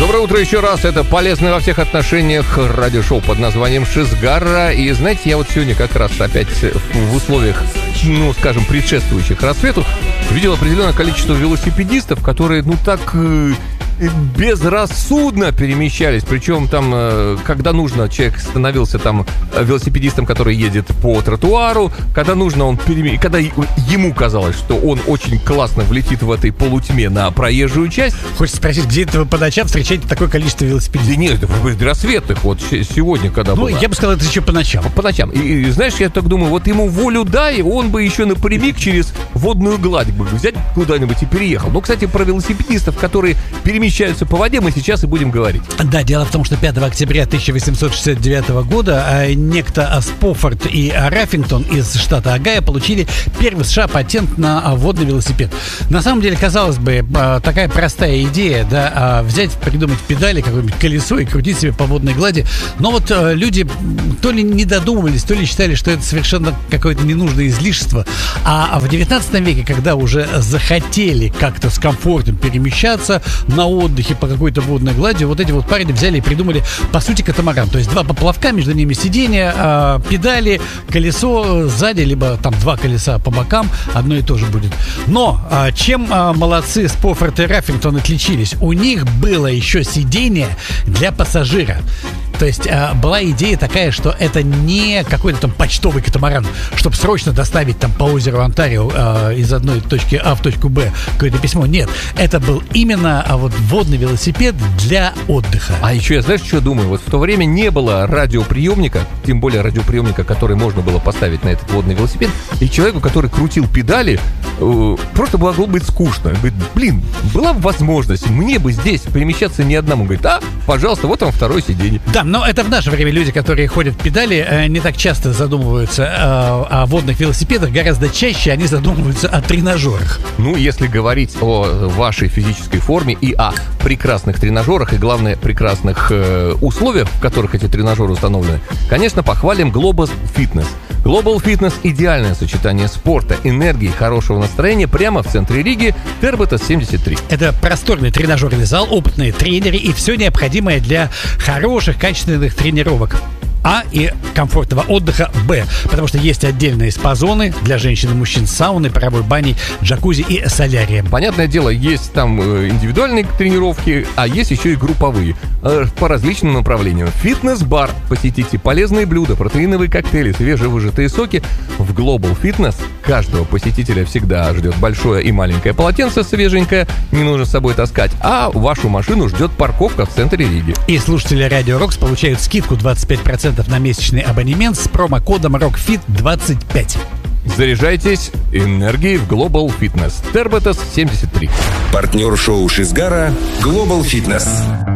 Доброе утро еще раз. Это полезное во всех отношениях радиошоу под названием «Шизгара». И знаете, я вот сегодня как раз опять в условиях, ну, скажем, предшествующих рассвету видел определенное количество велосипедистов, которые, ну, так безрассудно перемещались. Причем там, когда нужно, человек становился там велосипедистом, который едет по тротуару. Когда нужно, он когда ему казалось, что он очень классно влетит в этой полутьме на проезжую часть. Хочется спросить, где это вы по ночам встречаете такое количество велосипедистов? Да нет, это рассветных. Вот сегодня, когда было. Ну, я бы сказал, это еще по ночам. По ночам. И знаешь, я так думаю, вот ему волю дай, он бы еще напрямик через водную гладь бы взять куда-нибудь и переехал. Ну, кстати, про велосипедистов, которые перемещаются по воде, мы сейчас и будем говорить. Да, дело в том, что 5 октября 1869 года некто Спофорд и Раффингтон из штата Огайо получили первый в США патент на водный велосипед. На самом деле, казалось бы, такая простая идея, да, взять, придумать педали, какое-нибудь колесо и крутить себе по водной глади. Но вот люди то ли не додумывались, то ли считали, что это совершенно какое-то ненужное излишество. А в 19 веке, когда уже захотели как-то с комфортом перемещаться на отдыхе по какой-то водной глади, вот эти вот парни взяли и придумали, по сути, катамаран. То есть два поплавка, между ними сиденья, педали, колесо сзади, либо там два колеса по бокам, одно и то же будет. Но чем молодцы Спофорд и Раффингтон отличились? У них было еще сиденье для пассажира. То есть была идея такая, что это не какой-то там почтовый катамаран, чтобы срочно доставить там по озеру Онтарио из одной точки А в точку Б какое-то письмо. Нет, это был именно вот водный велосипед для отдыха. А еще я, знаешь, что думаю? Вот в то время не было радиоприемника, тем более радиоприемника, который можно было поставить на этот водный велосипед, и человеку, который крутил педали, просто могло быть скучно. Говорит, блин, была бы возможность, мне бы здесь перемещаться не одному. Говорит, пожалуйста, вот вам второе сиденье. Да, но это в наше время люди, которые ходят в педали, не так часто задумываются о водных велосипедах, гораздо чаще они задумываются о тренажерах. Ну, если говорить о вашей физической форме и о прекрасных тренажерах, и, главное, прекрасных условиях, в которых эти тренажеры установлены, конечно, похвалим Global Fitness. Global Fitness – идеальное сочетание спорта, энергии, хорошего настроения прямо в центре Риги, Тербетас 73. Это просторный тренажерный зал, опытные тренеры и все необходимое для хороших, качественных тренировок. А и комфортного отдыха. Б. Потому что есть отдельные спа-зоны для женщин и мужчин с сауной, паровой баней, джакузи и солярием. Понятное дело, есть там индивидуальные тренировки, а есть еще и групповые по различным направлениям. Фитнес-бар. Посетите полезные блюда, протеиновые коктейли, свежевыжатые соки. В Global Fitness каждого посетителя всегда ждет большое и маленькое полотенце свеженькое, не нужно с собой таскать, а вашу машину ждет парковка в центре Риги. И слушатели Радио Рокс получают скидку 25% на месячный абонемент с промокодом ROCKFIT25. Заряжайтесь энергией в Global Fitness. Тербетас 73. Партнер шоу Шизгара Global Fitness.